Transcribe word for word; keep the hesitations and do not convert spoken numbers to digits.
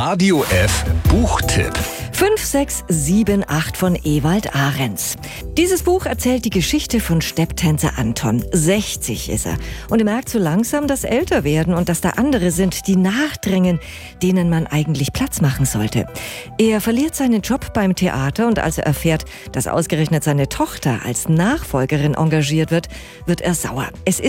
Radio F Buchtipp. fünf sechs sieben acht von Ewald Ahrens. Dieses Buch erzählt die Geschichte von Stepptänzer Anton. sechzig ist er. Und er merkt so langsam das Älterwerden und dass da andere sind, die nachdrängen, denen man eigentlich Platz machen sollte. Er verliert seinen Job beim Theater und als er erfährt, dass ausgerechnet seine Tochter als Nachfolgerin engagiert wird, wird er sauer. Es ist